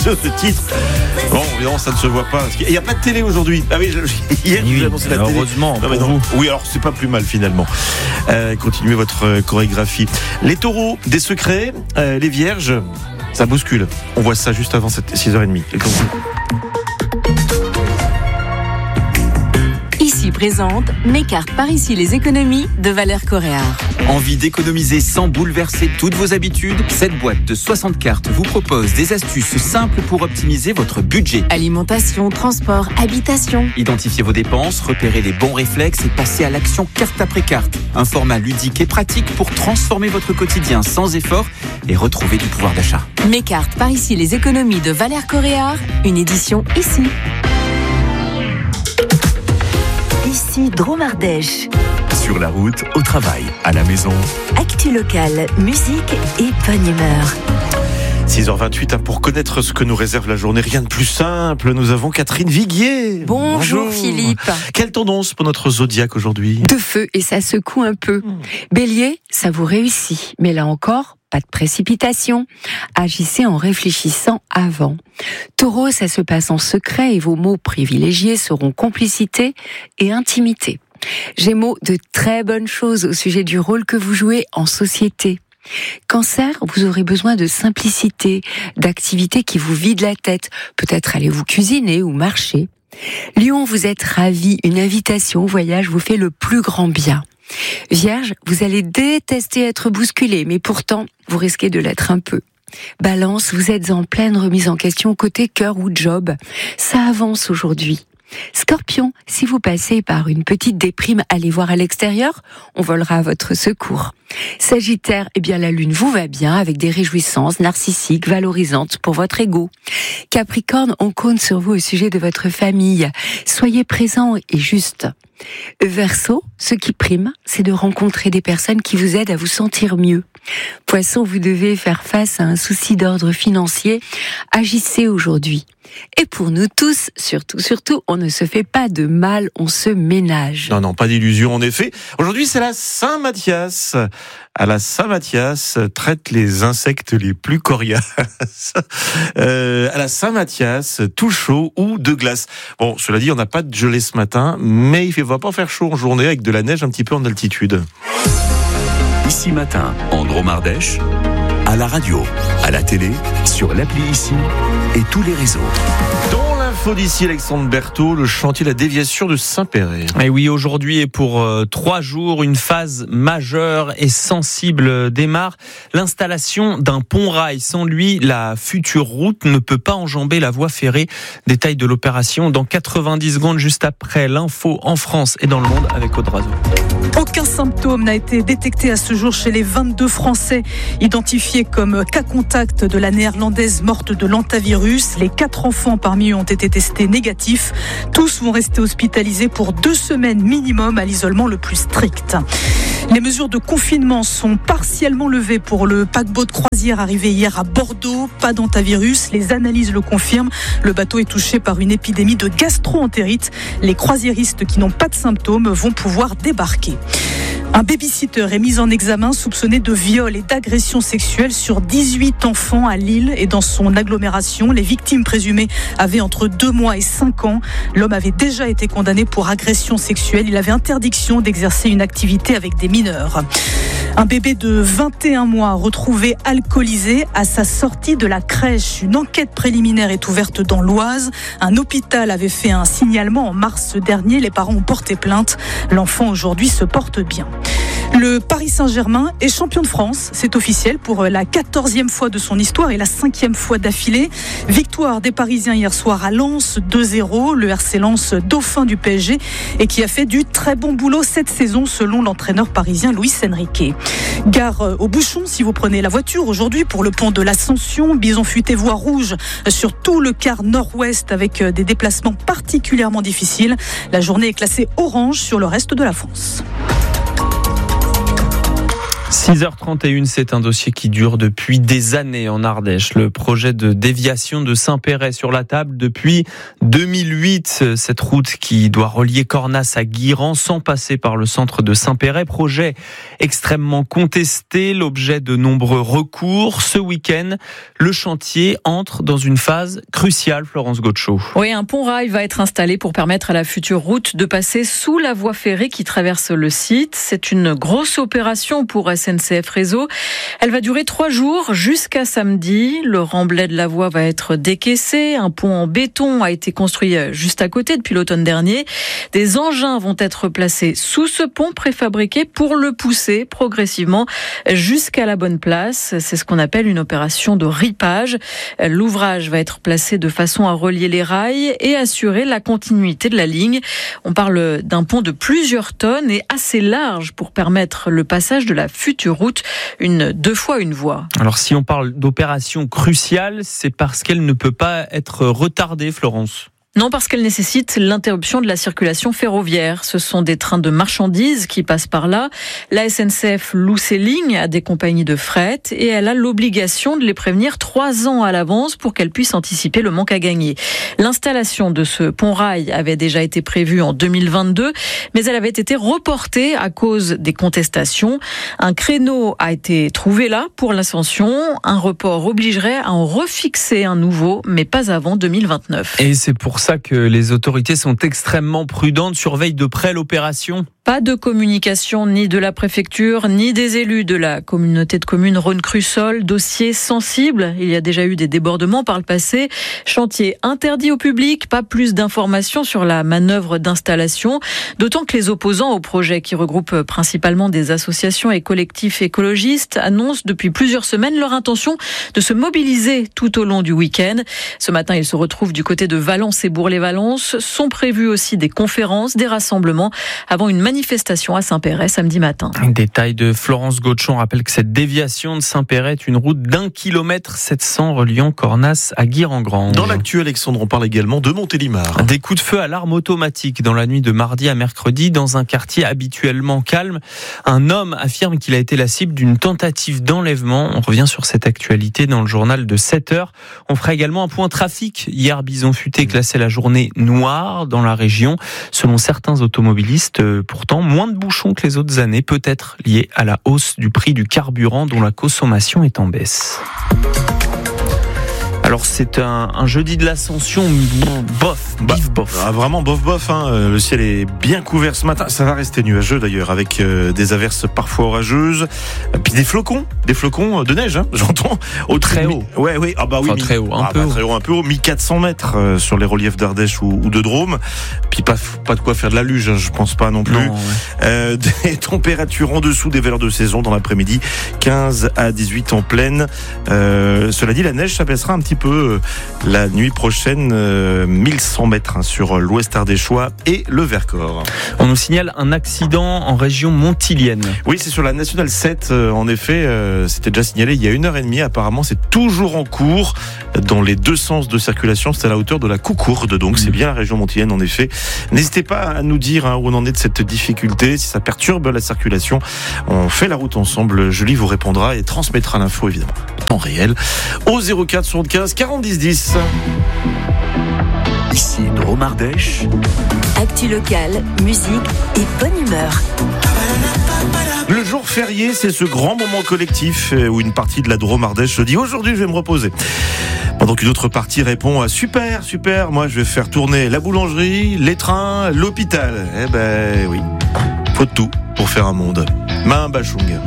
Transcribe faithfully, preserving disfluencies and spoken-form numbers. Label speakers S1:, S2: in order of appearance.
S1: ce titre. Bon, évidemment, ça ne se voit pas. Il n'y a pas de télé aujourd'hui. Ah oui, je, hier,
S2: oui,
S1: j'ai annoncé la télé.
S2: Heureusement,
S1: non,
S2: pour
S1: non.
S2: vous.
S1: Oui, alors c'est pas plus mal finalement. Euh, continuez votre chorégraphie. Les taureaux, des secrets, euh, les vierges, ça bouscule. On voit ça juste avant six heures trente.
S3: Ici présente mes cartes par ici les économies de Valeurs Coréard.
S4: Envie d'économiser sans bouleverser toutes vos habitudes? Cette boîte de soixante cartes vous propose des astuces simples pour optimiser votre budget.
S3: Alimentation, transport, habitation.
S4: Identifiez vos dépenses, repérez les bons réflexes et passez à l'action carte après carte. Un format ludique et pratique pour transformer votre quotidien sans effort et retrouver du pouvoir d'achat.
S3: Mes cartes par ici les économies de Valeurs Coréard, une édition ici.
S5: Ici Drôme Ardèche.
S6: Sur la route, au travail, à la maison.
S5: Actu locale, musique et bonne humeur.
S1: six heures vingt-huit, hein, pour connaître ce que nous réserve la journée, rien de plus simple. Nous avons Catherine Viguier.
S7: Bonjour, Bonjour Philippe.
S1: Quelle tendance pour notre zodiaque aujourd'hui?
S7: De feu, et ça secoue un peu. Mmh. Bélier, ça vous réussit. Mais là encore, pas de précipitation. Agissez en réfléchissant avant. Taureau, ça se passe en secret et vos mots privilégiés seront complicité et intimité. Gémeaux, de très bonnes choses au sujet du rôle que vous jouez en société. Cancer, vous aurez besoin de simplicité, d'activités qui vous vident la tête. Peut-être allez-vous cuisiner ou marcher. Lion, vous êtes ravi. Une invitation au voyage vous fait le plus grand bien. Vierge, vous allez détester être bousculé, mais pourtant, vous risquez de l'être un peu. Balance, vous êtes en pleine remise en question côté cœur ou job. Ça avance aujourd'hui. Scorpion, si vous passez par une petite déprime, allez voir à l'extérieur, on volera à votre secours. Sagittaire, eh bien la lune vous va bien avec des réjouissances narcissiques, valorisantes pour votre ego. Capricorne, on compte sur vous au sujet de votre famille. Soyez présent et juste. Verseau, ce qui prime, c'est de rencontrer des personnes qui vous aident à vous sentir mieux. Poisson, vous devez faire face à un souci d'ordre financier. Agissez aujourd'hui. Et pour nous tous, surtout, surtout, on ne se fait pas de mal, on se ménage.
S1: Non, non, pas d'illusion en effet. Aujourd'hui, c'est la Saint-Mathias. À la Saint-Mathias, traite les insectes les plus coriaces. Euh, à la Saint-Mathias, tout chaud ou de glace. Bon, cela dit, on n'a pas de gelée ce matin, mais il ne va pas faire chaud en journée avec de la neige un petit peu en altitude.
S6: Ici matin, en Drôme Ardèche, à la radio, à la télé, sur l'appli Ici et tous les réseaux.
S1: Dans l'info d'ici, Alexandre Berthaud, le chantier de la déviation de Saint-Péray.
S2: Et oui, aujourd'hui et pour euh, trois jours, une phase majeure et sensible démarre. L'installation d'un pont-rail. Sans lui, la future route ne peut pas enjamber la voie ferrée. Détail de l'opération dans quatre-vingt-dix secondes, juste après l'info en France et dans le monde avec Aude Razeau.
S8: Aucun symptôme n'a été détecté à ce jour chez les vingt-deux Français identifiés comme cas contact de la néerlandaise morte de l'hantavirus. Les quatre enfants parmi eux ont été testés négatifs. Tous vont rester hospitalisés pour deux semaines minimum à l'isolement le plus strict. Les mesures de confinement sont partiellement levées pour le paquebot de croisière arrivé hier à Bordeaux. Pas d'hantavirus, les analyses le confirment. Le bateau est touché par une épidémie de gastro-entérite. Les croisiéristes qui n'ont pas de symptômes vont pouvoir débarquer. Un babysitter est mis en examen soupçonné de viol et d'agression sexuelle sur dix-huit enfants à Lille et dans son agglomération. Les victimes présumées avaient entre deux mois et cinq ans. L'homme avait déjà été condamné pour agression sexuelle. Il avait interdiction d'exercer une activité avec des mineurs. Un bébé de vingt et un mois retrouvé alcoolisé à sa sortie de la crèche. Une enquête préliminaire est ouverte dans l'Oise. Un hôpital avait fait un signalement en mars dernier. Les parents ont porté plainte. L'enfant aujourd'hui se porte bien. Le Paris Saint-Germain est champion de France, c'est officiel pour la quatorzième fois de son histoire et la cinquième fois d'affilée. Victoire des Parisiens hier soir à Lens, deux zéro, le R C Lens dauphin du P S G et qui a fait du très bon boulot cette saison selon l'entraîneur parisien Luis Enrique. Gare au bouchon si vous prenez la voiture aujourd'hui pour le pont de l'Ascension, bison futé voie rouge sur tout le quart nord-ouest avec des déplacements particulièrement difficiles. La journée est classée orange sur le reste de la France.
S2: six heures trente et une, c'est un dossier qui dure depuis des années en Ardèche. Le projet de déviation de Saint-Péret est sur la table depuis deux mille huit. Cette route qui doit relier Cornas à Guiran sans passer par le centre de Saint-Péret. Projet extrêmement contesté, l'objet de nombreux recours. Ce week-end, le chantier entre dans une phase cruciale, Florence Gaucho.
S9: Oui, un pont-rail va être installé pour permettre à la future route de passer sous la voie ferrée qui traverse le site. C'est une grosse opération pour S N C F Réseau. Elle va durer trois jours jusqu'à samedi. Le remblai de la voie va être décaissé. Un pont en béton a été construit juste à côté depuis l'automne dernier. Des engins vont être placés sous ce pont préfabriqué pour le pousser progressivement jusqu'à la bonne place. C'est ce qu'on appelle une opération de ripage. L'ouvrage va être placé de façon à relier les rails et assurer la continuité de la ligne. On parle d'un pont de plusieurs tonnes et assez large pour permettre le passage de la future route, une deux fois une voie.
S2: Alors si on parle d'opération cruciale, c'est parce qu'elle ne peut pas être retardée, Florence.
S9: Non, parce qu'elle nécessite l'interruption de la circulation ferroviaire. Ce sont des trains de marchandises qui passent par là. La S N C F loue ces lignes à des compagnies de fret et elle a l'obligation de les prévenir trois ans à l'avance pour qu'elle puisse anticiper le manque à gagner. L'installation de ce pont-rail avait déjà été prévue en deux mille vingt-deux, mais elle avait été reportée à cause des contestations. Un créneau a été trouvé là pour l'ascension. Un report obligerait à en refixer un nouveau, mais pas avant deux mille vingt-neuf.
S2: Et c'est pour ça que les autorités sont extrêmement prudentes, surveillent de près l'opération.
S9: Pas de communication ni de la préfecture, ni des élus de la communauté de communes Rhône-Crussol. Dossier sensible. Il y a déjà eu des débordements par le passé. Chantier interdit au public. Pas plus d'informations sur la manœuvre d'installation. D'autant que les opposants au projet, qui regroupe principalement des associations et collectifs écologistes, annoncent depuis plusieurs semaines leur intention de se mobiliser tout au long du week-end. Ce matin, ils se retrouvent du côté de Valence et Bourg-les-Valences. Sont prévues aussi des conférences, des rassemblements avant une manifestation manifestation à Saint-Péret samedi matin.
S2: Détail de Florence Gauchon rappelle que cette déviation de Saint-Péret est une route d'un kilomètre sept cents reliant Cornas à Guiran-Grange.
S1: Dans l'actu, Alexandre, on parle également de Montélimar.
S2: Des coups de feu à l'arme automatique dans la nuit de mardi à mercredi dans un quartier habituellement calme. Un homme affirme qu'il a été la cible d'une tentative d'enlèvement. On revient sur cette actualité dans le journal de sept heures. On fera également un point trafic. Hier, Bison Futé classait la journée noire dans la région. Selon certains automobilistes, pourtant moins de bouchons que les autres années, peut-être lié à la hausse du prix du carburant dont la consommation est en baisse. Alors c'est un, un jeudi de l'Ascension, bof,
S1: bah,
S2: bif, bof.
S1: Ah, vraiment bof, bof. Hein. Le ciel est bien couvert ce matin. Ça va rester nuageux d'ailleurs, avec euh, des averses parfois orageuses, puis des flocons, des flocons de neige. Hein, j'entends. Au
S2: très haut.
S1: Mi- ouais, oui. Ah bah oui.
S2: Enfin,
S1: mi-
S2: très haut, un
S1: ah,
S2: peu
S1: bah,
S2: haut.
S1: très haut, un peu haut. mille quatre cents mètres euh, sur les reliefs d'Ardèche ou, ou de Drôme. Puis pas, pas de quoi faire de la luge. Hein, je pense pas non plus.
S2: Non, ouais.
S1: euh, des températures en dessous des valeurs de saison dans l'après-midi, quinze à dix-huit en pleine. Euh, cela dit, la neige s'abaissera un petit peu. Euh, La nuit prochaine, euh, mille cent mètres hein, sur l'ouest ardéchois et le Vercors.
S2: On nous signale un accident en région montilienne.
S1: Oui, c'est sur la Nationale sept. Euh, en effet, euh, c'était déjà signalé il y a une heure et demie. Apparemment, c'est toujours en cours dans les deux sens de circulation. C'est à la hauteur de la Coucourde. Donc, mmh. c'est bien la région montilienne, en effet. N'hésitez pas à nous dire hein, où on en est de cette difficulté. Si ça perturbe la circulation, on fait la route ensemble. Julie vous répondra et transmettra l'info, évidemment, en temps réel, au zéro quatre soixante-quinze quarante dix dix.
S6: Ici Drôme Ardèche.
S5: Actu locale, musique et bonne humeur.
S1: Le jour férié, c'est ce grand moment collectif où une partie de la Drôme Ardèche se dit aujourd'hui je vais me reposer. Pendant qu'une autre partie répond à super, super, moi je vais faire tourner la boulangerie, les trains, l'hôpital. Eh ben oui, faut de tout pour faire un monde. Main Bachung.